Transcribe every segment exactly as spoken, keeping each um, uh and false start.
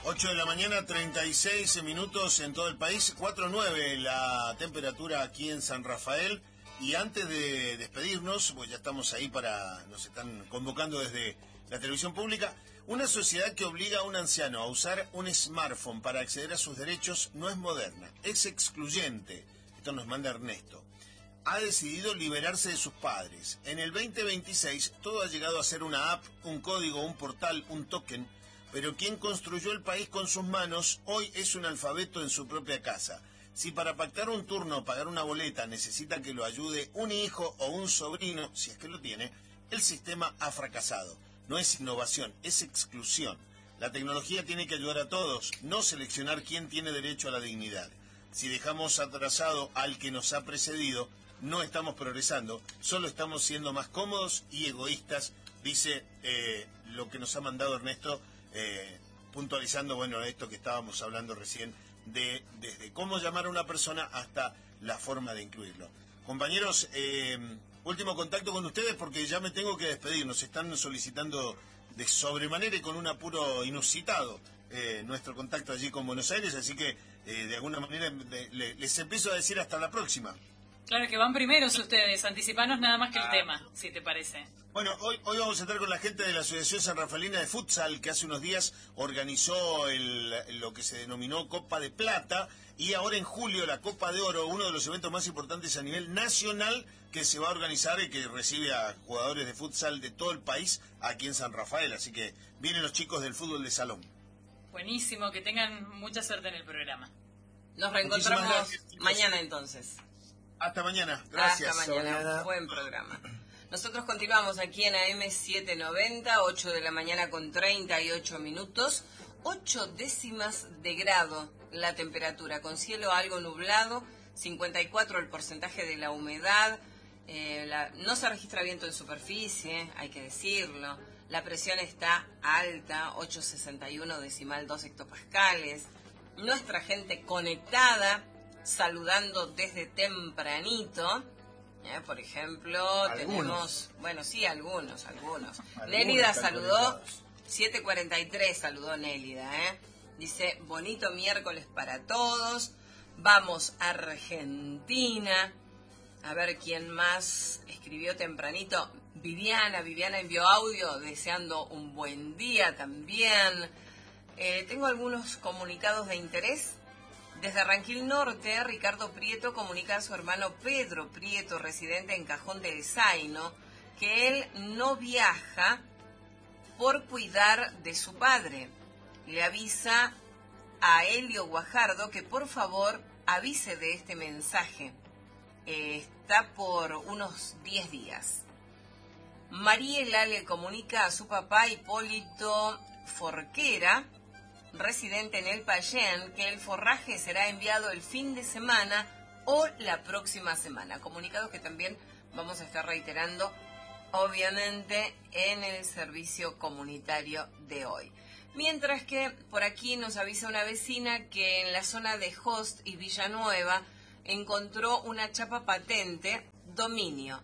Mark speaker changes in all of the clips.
Speaker 1: ocho de la mañana, treinta y seis minutos en todo el país, cuatro nueve la temperatura aquí en San Rafael. Y antes de despedirnos, pues ya estamos ahí para, nos están convocando desde la televisión pública, una sociedad que obliga a un anciano a usar un smartphone para acceder a sus derechos no es moderna, es excluyente. Esto nos manda Ernesto. Ha decidido liberarse de sus padres. En el veinte veintiséis todo ha llegado a ser una app, un código, un portal, un token, pero quien construyó el país con sus manos hoy es un alfabeto en su propia casa. Si para pactar un turno o pagar una boleta necesita que lo ayude un hijo o un sobrino, si es que lo tiene, el sistema ha fracasado. No es innovación, es exclusión. La tecnología tiene que ayudar a todos, no seleccionar quién tiene derecho a la dignidad. Si dejamos atrasado al que nos ha precedido, no estamos progresando, solo estamos siendo más cómodos y egoístas, dice eh, lo que nos ha mandado Ernesto, eh, puntualizando, bueno, esto que estábamos hablando recién, de desde cómo llamar a una persona hasta la forma de incluirlo. Compañeros, eh, último contacto con ustedes porque ya me tengo que despedir, nos están solicitando de sobremanera y con un apuro inusitado eh, nuestro contacto allí con Buenos Aires, así que eh, de alguna manera de, le, les empiezo a decir hasta la próxima.
Speaker 2: Claro que van primeros ustedes, anticipanos nada más que el tema, si te parece.
Speaker 1: Bueno, hoy, hoy vamos a estar con la gente de la Asociación San Rafaelina de Futsal, que hace unos días organizó el, lo que se denominó Copa de Plata, y ahora en julio la Copa de Oro, uno de los eventos más importantes a nivel nacional que se va a organizar y que recibe a jugadores de futsal de todo el país aquí en San Rafael. Así que vienen los chicos del fútbol de salón.
Speaker 2: Buenísimo, que tengan mucha suerte en el programa.
Speaker 3: Nos reencontramos gracias, mañana entonces.
Speaker 1: Hasta mañana, gracias.
Speaker 3: Hasta mañana, Hasta mañana. Buen programa. Nosotros continuamos aquí en A M setecientos noventa, ocho de la mañana con treinta y ocho minutos, ocho décimas de grado la temperatura, con cielo algo nublado, cincuenta y cuatro el porcentaje de la humedad, eh, la, no se registra viento en superficie, hay que decirlo, la presión está alta, ocho sesenta y uno decimal dos hectopascales, nuestra gente conectada, saludando desde tempranito. Eh, por ejemplo, algunos. Tenemos, bueno, sí, algunos, algunos. algunos Nélida saludó, siete cuarenta y tres saludó Nélida, ¿eh? Dice, bonito miércoles para todos, vamos a Argentina. A ver quién más escribió tempranito. Viviana, Viviana envió audio deseando un buen día también. Eh, tengo algunos comunicados de interés. Desde Ranquil Norte, Ricardo Prieto comunica a su hermano Pedro Prieto, residente en Cajón del Zaino, que él no viaja por cuidar de su padre. Le avisa a Helio Guajardo que por favor avise de este mensaje. Eh, está por unos diez días. Mariela le comunica a su papá Hipólito Forquera, residente en el Payén, que el forraje será enviado el fin de semana o la próxima semana. Comunicados que también vamos a estar reiterando, obviamente, en el servicio comunitario de hoy. Mientras que por aquí nos avisa una vecina que en la zona de Host y Villanueva encontró una chapa patente, dominio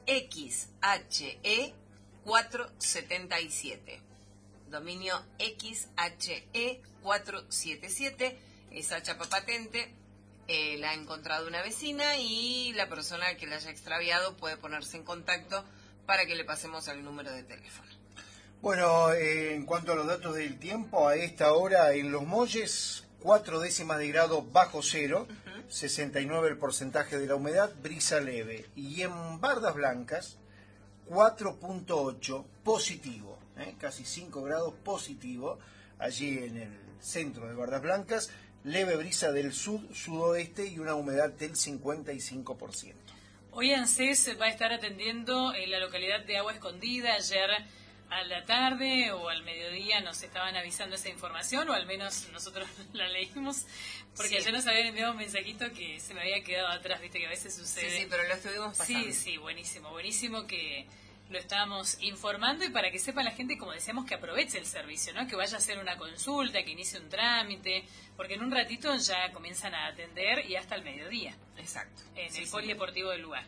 Speaker 3: X H E cuatrocientos setenta y siete. Dominio X H E cuatrocientos setenta y siete, esa chapa patente eh, la ha encontrado una vecina y la persona que la haya extraviado puede ponerse en contacto para que le pasemos el número de teléfono.
Speaker 4: Bueno, eh, en cuanto a los datos del tiempo, a esta hora en Los Molles, cuatro décimas de grado bajo cero, uh-huh. sesenta y nueve el porcentaje de la humedad, brisa leve. Y en Bardas Blancas, cuatro punto ocho positivo. ¿Eh? Casi cinco grados positivo, allí en el centro de Bardas Blancas, leve brisa del sud-sudoeste y una humedad del cincuenta y cinco por ciento.
Speaker 2: Hoy ANSES va a estar atendiendo en la localidad de Agua Escondida. Ayer a la tarde o al mediodía nos estaban avisando esa información, o al menos nosotros la leímos, porque sí. Ayer nos habían enviado un mensajito que se me había quedado atrás, viste que a veces sucede.
Speaker 3: Sí, sí, pero lo estuvimos pasando.
Speaker 2: Sí, sí, buenísimo, buenísimo que lo estábamos informando, y para que sepa la gente, como decíamos, que aproveche el servicio, ¿no? Que vaya a hacer una consulta, que inicie un trámite, porque en un ratito ya comienzan a atender y hasta el mediodía.
Speaker 3: Exacto.
Speaker 2: En
Speaker 3: sí,
Speaker 2: el
Speaker 3: sí.
Speaker 2: polideportivo del lugar.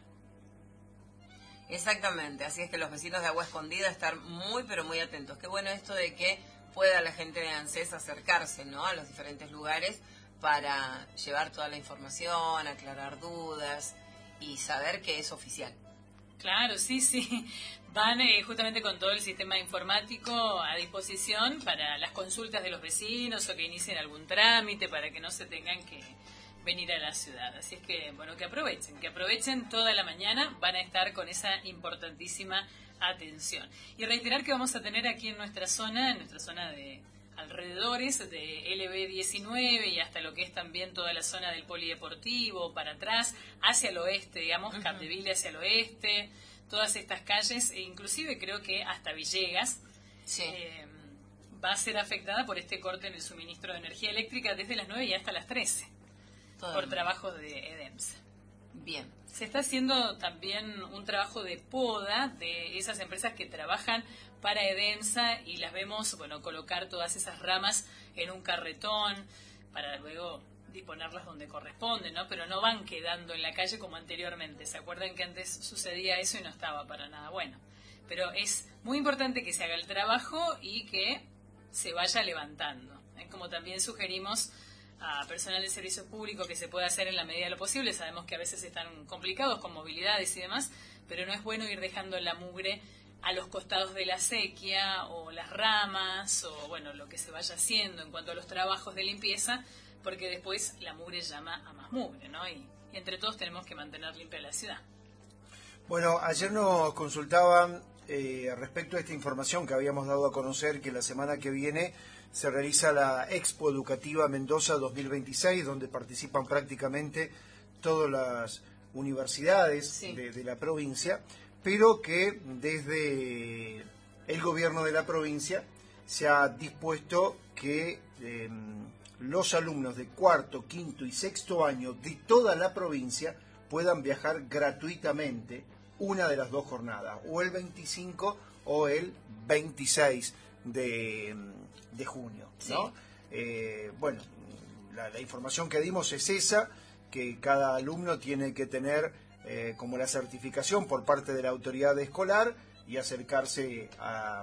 Speaker 3: Exactamente, así es que los vecinos de Agua Escondida están muy pero muy atentos. Qué bueno esto de que pueda la gente de ANSES acercarse, ¿no?, a los diferentes lugares para llevar toda la información, aclarar dudas y saber que es oficial.
Speaker 2: Claro, sí, sí. Van eh, justamente con todo el sistema informático a disposición para las consultas de los vecinos o que inicien algún trámite para que no se tengan que venir a la ciudad. Así es que, bueno, que aprovechen, que aprovechen toda la mañana, van a estar con esa importantísima atención. Y reiterar que vamos a tener aquí en nuestra zona, en nuestra zona de alrededores de L B diecinueve y hasta lo que es también toda la zona del polideportivo, para atrás, hacia el oeste, digamos, uh-huh. Capdeville hacia el oeste, todas estas calles, e inclusive creo que hasta Villegas,
Speaker 3: sí.
Speaker 2: eh, va a ser afectada por este corte en el suministro de energía eléctrica desde las nueve y hasta las trece, Todo por trabajos de EDEMSA.
Speaker 3: Bien.
Speaker 2: Se está haciendo también un trabajo de poda de esas empresas que trabajan para EDEMSA y las vemos, bueno, colocar todas esas ramas en un carretón para luego disponerlas donde corresponden, ¿no? Pero no van quedando en la calle como anteriormente. ¿Se acuerdan que antes sucedía eso y no estaba para nada bueno? Pero es muy importante que se haga el trabajo y que se vaya levantando. ¿eh? Como también sugerimos a personal de servicio público que se pueda hacer en la medida de lo posible. Sabemos que a veces están complicados con movilidades y demás, pero no es bueno ir dejando la mugre a los costados de la acequia o las ramas o bueno, lo que se vaya haciendo en cuanto a los trabajos de limpieza, porque después la mugre llama a más mugre, ¿no? Y, y entre todos tenemos que mantener limpia la ciudad.
Speaker 4: Bueno, ayer nos consultaban eh, respecto a esta información que habíamos dado a conocer, que la semana que viene se realiza la Expo Educativa Mendoza dos mil veintiséis, donde participan prácticamente todas las universidades sí. de, de la provincia, pero que desde el gobierno de la provincia se ha dispuesto que eh, los alumnos de cuarto, quinto y sexto año de toda la provincia puedan viajar gratuitamente una de las dos jornadas, o el veinticinco o el veintiséis de, de junio, ¿no? Sí. Eh, bueno, la, la información que dimos es esa, que cada alumno tiene que tener eh, como la certificación por parte de la autoridad escolar y acercarse a,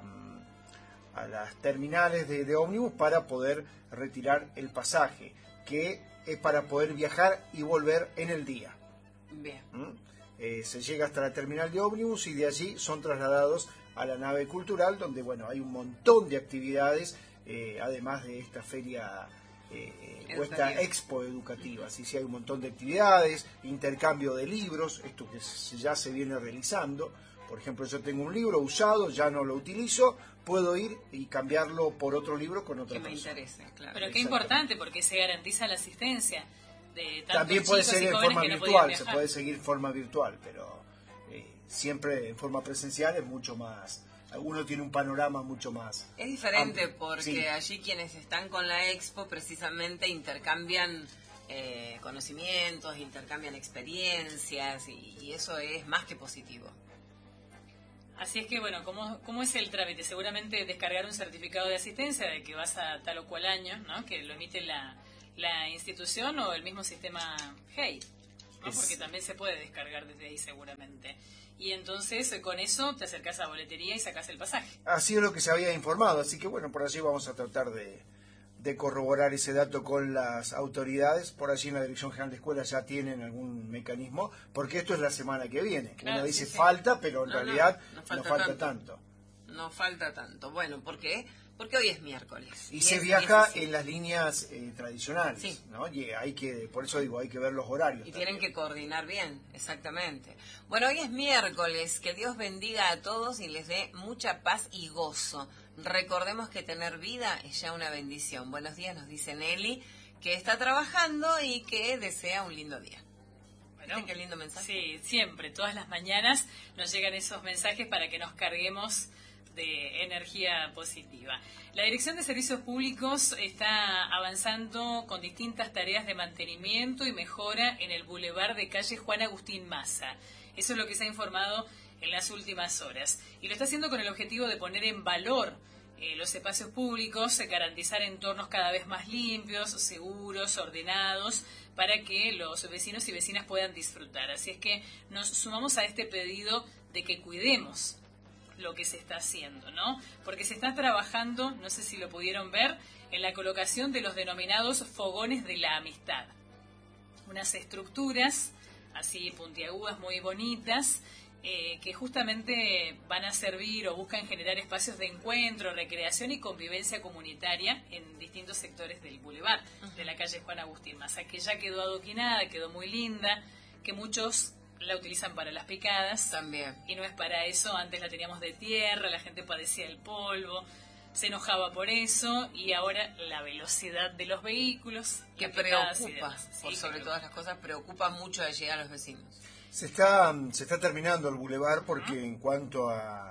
Speaker 4: a las terminales de, de ómnibus para poder retirar el pasaje, que es para poder viajar y volver en el día.
Speaker 3: Bien.
Speaker 4: ¿Mm? Eh, se llega hasta la terminal de ómnibus y de allí son trasladados a la nave cultural, donde bueno, hay un montón de actividades, eh, además de esta feria eh, o esta expo educativa. Así sí, hay un montón de actividades, intercambio de libros, esto que ya se viene realizando. Por ejemplo, yo tengo un libro usado, ya no lo utilizo, puedo ir y cambiarlo por otro libro con otra
Speaker 3: persona. Que me interese, claro.
Speaker 2: Pero qué importante, porque se garantiza la asistencia. De
Speaker 4: También puede ser en forma virtual, no se puede seguir en forma virtual, pero eh, siempre en forma presencial es mucho más, uno tiene un panorama mucho más
Speaker 3: es diferente
Speaker 4: amplio.
Speaker 3: Porque sí. Allí quienes están con la expo precisamente intercambian eh, conocimientos, intercambian experiencias y, y eso es más que positivo.
Speaker 2: Así es que, bueno, ¿cómo, ¿cómo es el trámite? Seguramente descargar un certificado de asistencia de que vas a tal o cual año, ¿no? Que lo emite la la institución o el mismo sistema G E I, ¿no? Es... porque también se puede descargar desde ahí seguramente. Y entonces con eso te acercás a boletería y sacás el pasaje.
Speaker 4: Así es lo que se había informado, así que bueno, por allí vamos a tratar de, de corroborar ese dato con las autoridades. Por allí en la Dirección General de Escuelas ya tienen algún mecanismo, porque esto es la semana que viene.
Speaker 3: Claro,
Speaker 4: Uno dice
Speaker 3: sí, sí.
Speaker 4: falta, pero en
Speaker 3: no,
Speaker 4: realidad
Speaker 3: no, no falta,
Speaker 4: no falta
Speaker 3: tanto.
Speaker 4: tanto.
Speaker 3: No falta tanto. Bueno, ¿por qué? Porque hoy es miércoles.
Speaker 4: Y, y se viaja diecisiete en las líneas eh, tradicionales, sí. ¿no? Y hay que, por eso digo, hay que ver los horarios.
Speaker 3: Y
Speaker 4: también.
Speaker 3: Tienen que coordinar bien, exactamente. Bueno, hoy es miércoles, que Dios bendiga a todos y les dé mucha paz y gozo. Recordemos que tener vida es ya una bendición. Buenos días, nos dice Nelly, que está trabajando y que desea un lindo día. Bueno, ¿viste qué lindo mensaje?
Speaker 2: Sí, siempre, todas las mañanas nos llegan esos mensajes para que nos carguemos de energía positiva. La Dirección de Servicios Públicos está avanzando con distintas tareas de mantenimiento y mejora en el bulevar de calle Juan Agustín Maza. Eso es lo que se ha informado en las últimas horas. Y lo está haciendo con el objetivo de poner en valor eh, los espacios públicos, garantizar entornos cada vez más limpios, seguros, ordenados, para que los vecinos y vecinas puedan disfrutar. Así es que nos sumamos a este pedido de que cuidemos lo que se está haciendo, ¿no? Porque se está trabajando, no sé si lo pudieron ver, en la colocación de los denominados fogones de la amistad. Unas estructuras así puntiagudas, muy bonitas, eh, que justamente van a servir o buscan generar espacios de encuentro, recreación y convivencia comunitaria en distintos sectores del bulevar, uh-huh. de la calle Juan Agustín Maza, que ya quedó adoquinada, quedó muy linda, que muchos la utilizan para las picadas.
Speaker 3: También.
Speaker 2: Y no es para eso, antes la teníamos de tierra, la gente padecía el polvo, se enojaba por eso, y ahora la velocidad de los vehículos.
Speaker 3: Que preocupa, por sí, sobre todas las cosas, preocupa mucho de llegar a los vecinos.
Speaker 4: Se está, se está terminando el bulevar porque ¿Mm? en cuanto a,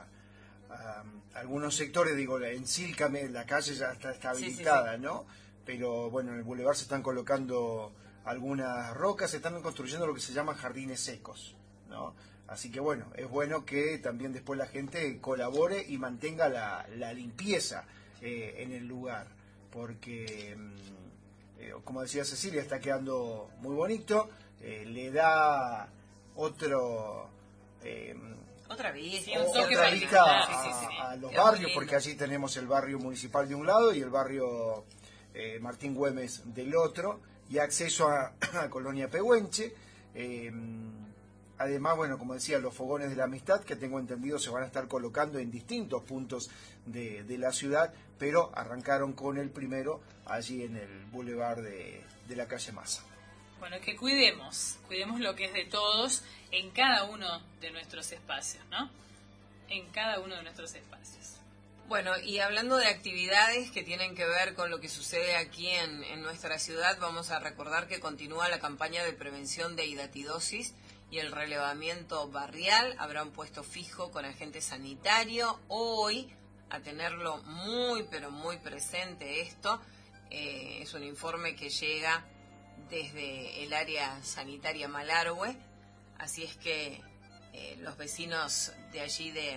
Speaker 4: a algunos sectores, digo, en Sílcame la calle ya está, está habilitada, sí, sí, sí. ¿no? Pero bueno, en el bulevar se están colocando algunas rocas, se están construyendo lo que se llaman jardines secos, ¿no? Así que bueno, es bueno que también después la gente colabore y mantenga la, la limpieza eh, en el lugar, porque, eh, como decía Cecilia, está quedando muy bonito, eh, le da otro... Eh,
Speaker 3: otra vista,
Speaker 2: sí, un toque
Speaker 4: otra vista a,
Speaker 2: sí, sí, sí.
Speaker 4: a los barrios, porque allí tenemos el barrio municipal de un lado y el barrio eh, Martín Güemes del otro, y acceso a, a Colonia Pehuenche. Eh, además, bueno, como decía, los fogones de la amistad, que tengo entendido se van a estar colocando en distintos puntos de, de la ciudad, pero arrancaron con el primero allí en el bulevar de, de la calle Maza.
Speaker 2: Bueno, que cuidemos, cuidemos lo que es de todos en cada uno de nuestros espacios, ¿no? En cada uno de nuestros espacios.
Speaker 3: Bueno, y hablando de actividades que tienen que ver con lo que sucede aquí en, en nuestra ciudad, vamos a recordar que continúa la campaña de prevención de hidatidosis y el relevamiento barrial. Habrá un puesto fijo con agente sanitario. Hoy, a tenerlo muy, pero muy presente esto, eh, es un informe que llega desde el área sanitaria Malargüe, así es que eh, los vecinos de allí de...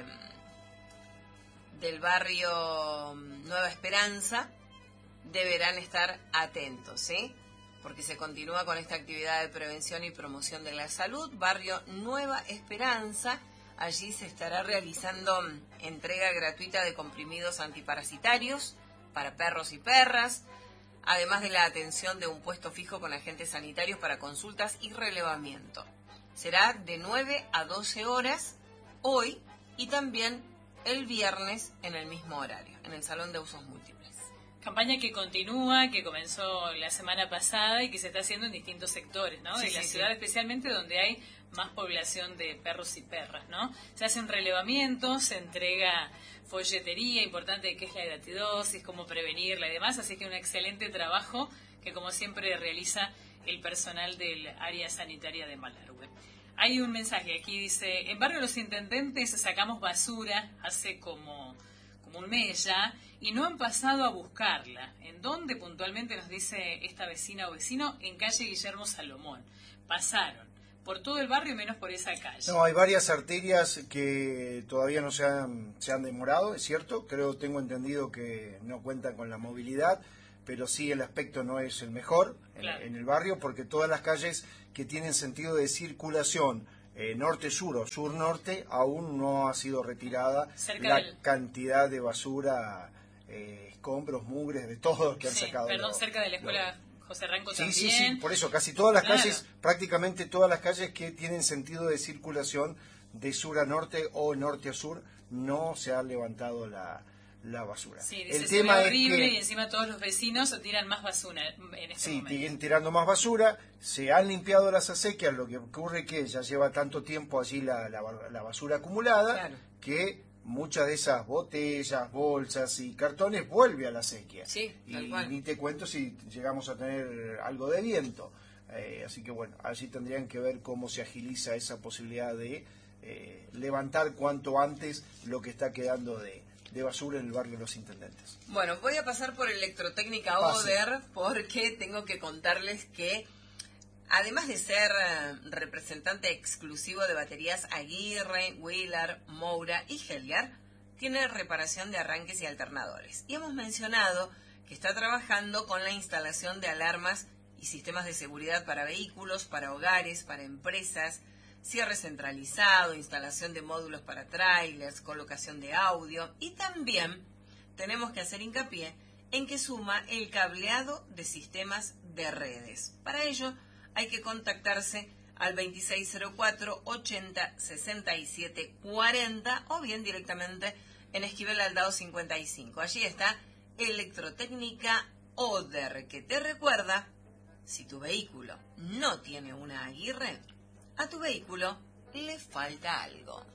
Speaker 3: del barrio Nueva Esperanza deberán estar atentos, ¿sí? Porque se continúa con esta actividad de prevención y promoción de la salud. Barrio Nueva Esperanza, allí se estará realizando entrega gratuita de comprimidos antiparasitarios para perros y perras, además de la atención de un puesto fijo con agentes sanitarios para consultas y relevamiento. Será de nueve a doce horas hoy y también el viernes en el mismo horario, en el Salón de Usos Múltiples.
Speaker 2: Campaña que continúa, que comenzó la semana pasada y que se está haciendo en distintos sectores, ¿no?
Speaker 3: Sí,
Speaker 2: de la
Speaker 3: sí,
Speaker 2: ciudad,
Speaker 3: sí.
Speaker 2: especialmente donde hay más población de perros y perras, ¿no? Se hace un relevamiento, se entrega folletería importante de qué es la hidatidosis, cómo prevenirla y demás, así que un excelente trabajo que como siempre realiza el personal del área sanitaria de Malargüe. Hay un mensaje aquí, dice, en Barrio Los Intendentes sacamos basura hace como, como un mes ya y no han pasado a buscarla. ¿En dónde puntualmente nos dice esta vecina o vecino? En calle Guillermo Salomón. Pasaron por todo el barrio menos por esa calle.
Speaker 4: No, hay varias arterias que todavía no se han, se han demorado, es cierto. Creo, tengo entendido que no cuentan con la movilidad, pero sí el aspecto no es el mejor
Speaker 2: claro.
Speaker 4: en, en el barrio, porque todas las calles que tienen sentido de circulación eh, norte-sur o sur-norte aún no ha sido retirada
Speaker 2: cerca
Speaker 4: la
Speaker 2: del...
Speaker 4: cantidad de basura, eh, escombros, mugres, de todo que han
Speaker 2: sí,
Speaker 4: sacado.
Speaker 2: Perdón,
Speaker 4: lo,
Speaker 2: cerca de la escuela
Speaker 4: lo...
Speaker 2: José Ranco
Speaker 4: sí,
Speaker 2: también.
Speaker 4: Sí, sí, por eso casi todas las
Speaker 2: claro.
Speaker 4: calles, prácticamente todas las calles que tienen sentido de circulación de sur a norte o norte a sur, no se ha levantado la... la basura.
Speaker 2: Sí, dice,
Speaker 4: el
Speaker 2: se
Speaker 4: tema
Speaker 2: ve
Speaker 4: es
Speaker 2: horrible
Speaker 4: que,
Speaker 2: y encima todos los vecinos tiran más basura en este
Speaker 4: sí,
Speaker 2: momento.
Speaker 4: siguen tirando más basura, se han limpiado las acequias, lo que ocurre es que ya lleva tanto tiempo allí la, la, la basura acumulada,
Speaker 3: claro.
Speaker 4: que muchas de esas botellas, bolsas y cartones vuelve a la acequia.
Speaker 3: Sí, tal
Speaker 4: y
Speaker 3: cual.
Speaker 4: ni te cuento si llegamos a tener algo de viento. Eh, así que bueno, allí tendrían que ver cómo se agiliza esa posibilidad de eh, levantar cuanto antes lo que está quedando de de basura en el barrio Los Intendentes.
Speaker 3: Bueno, voy a pasar por Electrotécnica Oder porque tengo que contarles que además de ser representante exclusivo de baterías Aguirre, Wheeler, Moura y Helgar, tiene reparación de arranques y alternadores. Y hemos mencionado que está trabajando con la instalación de alarmas y sistemas de seguridad para vehículos, para hogares, para empresas, cierre centralizado, instalación de módulos para trailers, colocación de audio y también tenemos que hacer hincapié en que suma el cableado de sistemas de redes. Para ello hay que contactarse al veintiséis cero cuatro, ochenta, sesenta y siete, cuarenta o bien directamente en Esquivel Aldao cincuenta y cinco. Allí está Electrotécnica Oder, que te recuerda, si tu vehículo no tiene una Aguirre, a tu vehículo le falta algo.